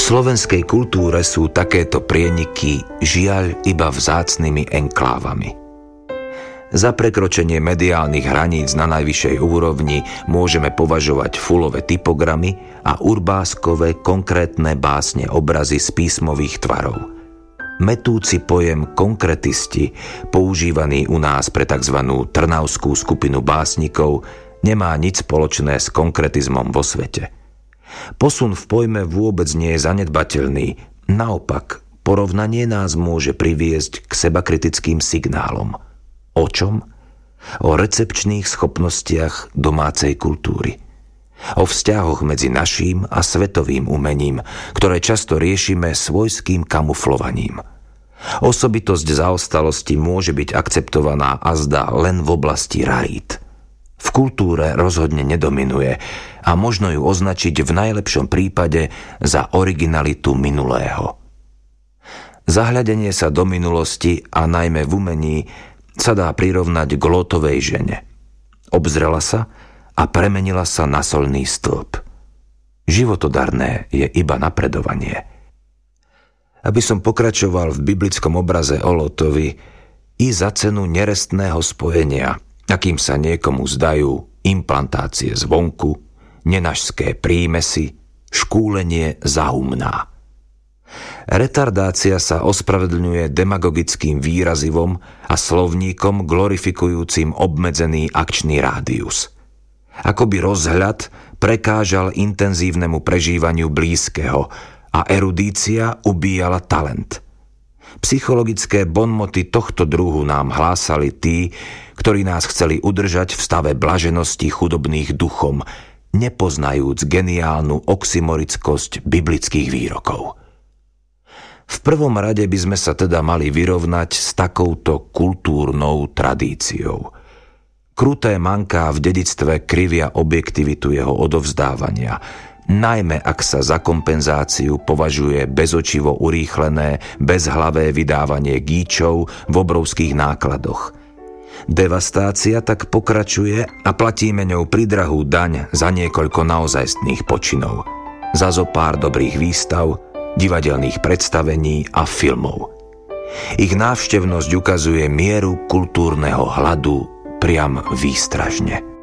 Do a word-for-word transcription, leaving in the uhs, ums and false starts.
slovenskej kultúre sú takéto prieniky žiaľ iba vzácnymi enklávami. Za prekročenie mediálnych hraníc na najvyššej úrovni môžeme považovať fulové typogramy a urbáskové konkrétne básne obrazy z písmových tvarov. Metúci pojem konkretisti, používaný u nás pre tzv. Trnavskú skupinu básnikov, nemá nič spoločné s konkretizmom vo svete. Posun v pojme vôbec nie je zanedbateľný, naopak, porovnanie nás môže priviesť k sebakritickým signálom. O čom? O recepčných schopnostiach domácej kultúry. O vzťahoch medzi naším a svetovým umením, ktoré často riešime svojským kamuflovaním. Osobitosť zaostalosti môže byť akceptovaná azda len v oblasti rarit. V kultúre rozhodne nedominuje a možno ju označiť v najlepšom prípade za originalitu minulého. Zahľadenie sa do minulosti a najmä v umení sa dá prirovnať k Lótovej žene. Obzrela sa a premenila sa na solný stĺp. Životodarné je iba napredovanie. Aby som pokračoval v biblickom obraze o Lótovi, i za cenu nerestného spojenia, akým sa niekomu zdajú implantácie zvonku, nenažské prímesy, škúlenie zaumná. Retardácia sa ospravedlňuje demagogickým výrazivom a slovníkom glorifikujúcim obmedzený akčný rádius. Akoby rozhľad prekážal intenzívnemu prežívaniu blízkeho a erudícia ubíjala talent. Psychologické bonmoty tohto druhu nám hlásali tí, ktorí nás chceli udržať v stave blaženosti chudobných duchom, nepoznajúc geniálnu oxymorickosť biblických výrokov. V prvom rade by sme sa teda mali vyrovnať s takouto kultúrnou tradíciou. Kruté manká v dedičstve krivia objektivitu jeho odovzdávania, najmä ak sa za kompenzáciu považuje bezočivo urýchlené, bezhlavé vydávanie gíčov v obrovských nákladoch. Devastácia tak pokračuje a platíme ňou pridrahú daň za niekoľko naozajstných počinov, za zo pár dobrých výstav, divadelných predstavení a filmov. Ich návštevnosť ukazuje mieru kultúrneho hladu priam výstražne.